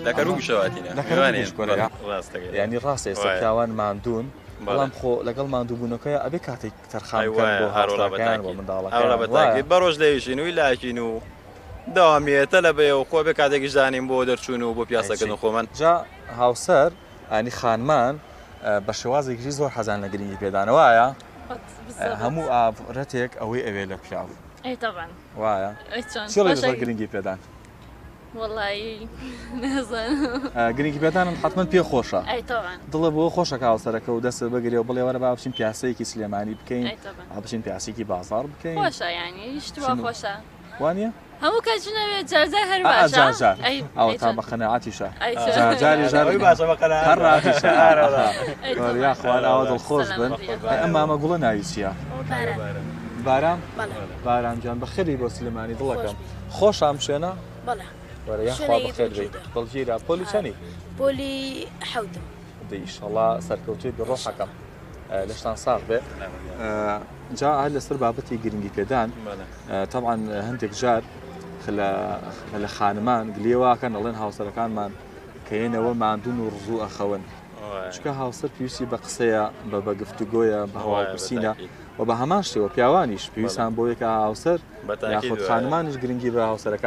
تاکە ڕووی شەواتینە ینی ڕاستە ئێستا پیاوان ماندوون بەڵام خۆ لەگەڵ ماندووبوونەکەی ئەبێ کاتێک تەرخان بۆ هاوڕێکەکان بۆ منداڵەکان بەڕۆژ دەیشین وی لاکین و داوامێتە لە بێ و خۆ بێ کاتێکی زانین بۆ دەرچوون و بۆ پیاسەکەن خۆمان جا هاوسەر ئەنی خانمان بە شێوازێکی زۆر حەزان لە گرنگی پێدانەوەیە هەموو ئافرەتێک ئەوەی ئەوێ لە پیاو وایە چڵی زۆر گرنگی پێدان گرنگی پێدانم حتمما پێ خۆشە دڵە بۆ خۆشە هاوسەرەکە و دەستە بەگرێ و بڵێ وەرە با بچین پیاسەیەکی سلێمانی بکەین بچین پیاسێکی بازار بکەین وانە هەموو کەچنەوێت جارجار هەر باشە ئەو تا بە قەنەعاتیشە جاری ژاری باشە بە قەنەعاتیشە یا خوان ئەوە دڵخۆش بن ئەم مامە گوڵە ناوی چییە باران بارانجان بەخێری بۆ سلێمانی دڵەکەم خۆش ئەم شوێنە وەرە یاخوا بەخێر بێت دڵگیرە پۆلی چەنی پۆلی حەوتم ئینشەڵا سەرکەوتوی ڕۆحەکەم لەشتان ساغ بێ جا هەر لەسەر بابەتی گرنگی پێدان طبعا هەندێک جار لە خانمان گلێواکەن دەڵێن هاوسەرەکانمان کەێنەوە ماندوون و ڕزوو ئەخەون چکە هاوسەر پێویستی بە قسەیە بە گفتوگۆیە بە هەواڵپرسینە و بە هەمان شێوە پیاوانیش پێویستان بۆ یەکە هاوسەر یاخود خانمانیش گرنگی بە هاوسەرەکان